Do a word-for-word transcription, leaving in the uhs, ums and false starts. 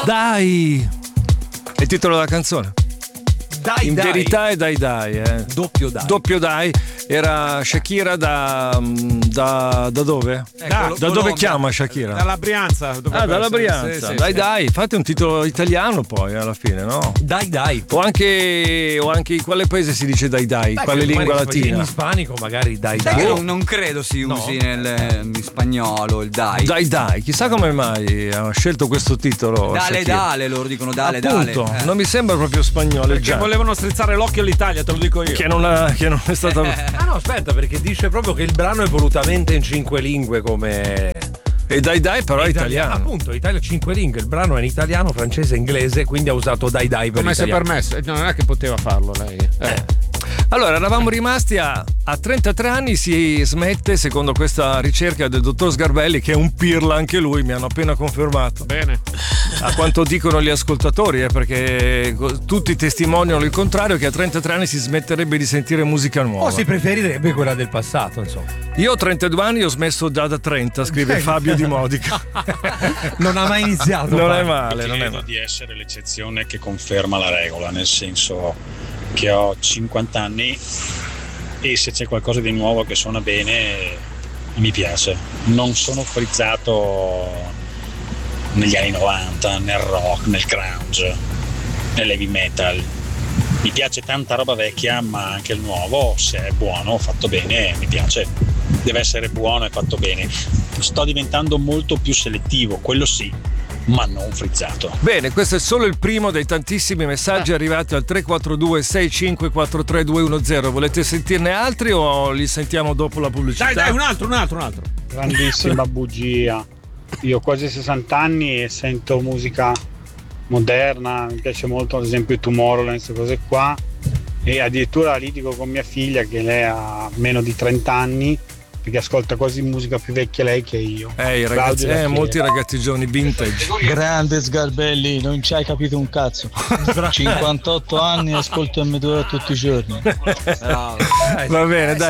Dai! È il titolo della canzone. Dai, in dai. verità è Dai Dai, eh. Doppio dai. Doppio Dai. Era Shakira da. da, da dove? Eh, da, Col- da dove Colombia. chiama Shakira? Dalla Brianza. Ah, dalla Brianza. Sì, sì, dai, sì. dai, fate un titolo italiano poi alla fine, no? Dai, dai. O anche, o anche in quale paese si dice dai, dai? Dai, Quale magari lingua se facessi latina? In ispanico, magari dai, Sai dai. che non, non credo si No. usi nel, in spagnolo il dai. Dai, dai, chissà come mai ha scelto questo titolo. Dale, Shakira. dale, loro dicono dale, Appunto, dale. Eh. non mi sembra proprio spagnolo. Perché volevano strizzare l'occhio all'Italia, te lo dico io. Che non, ha, che non è stata. Ah no, aspetta, perché dice proprio che il brano è volutamente in cinque lingue come. E dai dai però è Italiano. italiano. Appunto, Italia cinque lingue, il brano è in italiano, francese, inglese, quindi ha usato dai dai per Come si è l'italiano. permesso? No, non è che poteva farlo lei. Eh. Allora, eravamo rimasti a, a trentatré anni, si smette, secondo questa ricerca del dottor Sgarbelli, che è un pirla anche lui, mi hanno appena confermato. Bene. A quanto dicono gli ascoltatori, eh, perché co- tutti testimoniano il contrario, che a trentatré anni si smetterebbe di sentire musica nuova. O si preferirebbe quella del passato, insomma. Io ho trentadue anni, ho smesso già da trenta, scrive Fabio Di Modica. Non ha mai iniziato. Non è Fabio. male, non è Credo male. di essere l'eccezione che conferma la regola, nel senso che ho cinquanta anni e se c'è qualcosa di nuovo che suona bene mi piace. Non sono frizzato negli anni novanta, nel rock, nel grunge, nell'heavy metal. Mi piace tanta roba vecchia, ma anche il nuovo, se è buono, fatto bene, mi piace. Deve essere buono e fatto bene. Sto diventando molto più selettivo, quello sì, ma non frizzato. Bene, questo è solo il primo dei tantissimi messaggi arrivati al tre quattro due sei cinque quattro tre due uno zero. Volete sentirne altri o li sentiamo dopo la pubblicità? Dai, dai, un altro, un altro, un altro. Grandissima bugia. Io ho quasi sessanta anni e sento musica moderna, mi piace molto ad esempio Tomorrowland, queste cose qua, e addirittura litigo con mia figlia che lei ha meno di trenta anni perché ascolta quasi musica più vecchia lei che io. Eh, i ragazzi, Claudio eh, da molti Fiera. ragazzi giovani vintage. Grande Sgarbelli, non ci hai capito un cazzo. cinquantotto anni, ascolto M due tutti i giorni. Va bene, dai.